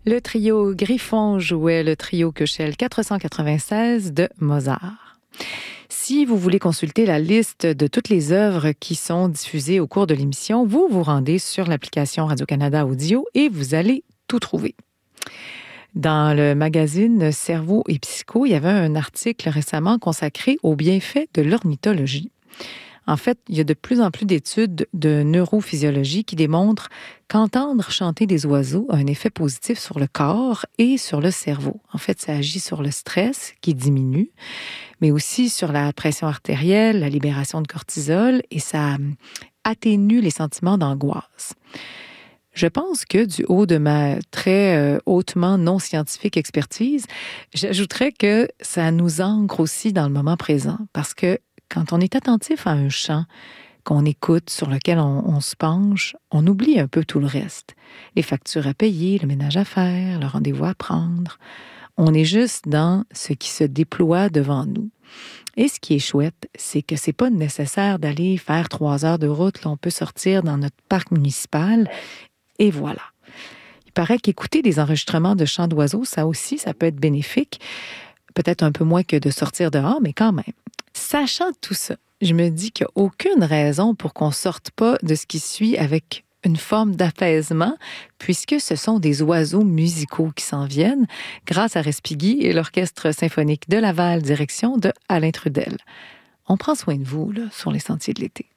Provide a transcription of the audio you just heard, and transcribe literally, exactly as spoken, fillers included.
Le trio Griffon jouait le trio Köchel quatre cent quatre-vingt-seize de Mozart. Si vous voulez consulter la liste de toutes les œuvres qui sont diffusées au cours de l'émission, vous vous rendez sur l'application Radio-Canada Audio et vous allez tout trouver. Dans le magazine Cerveau et Psycho, il y avait un article récemment consacré aux bienfaits de l'ornithologie. En fait, il y a de plus en plus d'études de neurophysiologie qui démontrent qu'entendre chanter des oiseaux a un effet positif sur le corps et sur le cerveau. En fait, ça agit sur le stress qui diminue, mais aussi sur la pression artérielle, la libération de cortisol, et ça atténue les sentiments d'angoisse. Je pense que du haut de ma très euh, hautement non scientifique expertise, j'ajouterais que ça nous ancre aussi dans le moment présent, parce que quand on est attentif à un chant qu'on écoute, sur lequel on, on se penche, on oublie un peu tout le reste. Les factures à payer, le ménage à faire, le rendez-vous à prendre. On est juste dans ce qui se déploie devant nous. Et ce qui est chouette, c'est que c'est pas nécessaire d'aller faire trois heures de route. Là, on peut sortir dans notre parc municipal et voilà. Il paraît qu'écouter des enregistrements de chants d'oiseaux, ça aussi, ça peut être bénéfique. Peut-être un peu moins que de sortir dehors, mais quand même. Sachant tout ça, je me dis qu'il n'y a aucune raison pour qu'on ne sorte pas de ce qui suit avec une forme d'apaisement, puisque ce sont des oiseaux musicaux qui s'en viennent grâce à Respighi et l'Orchestre symphonique de Laval, direction de Alain Trudel. On prend soin de vous là, sur les sentiers de l'été.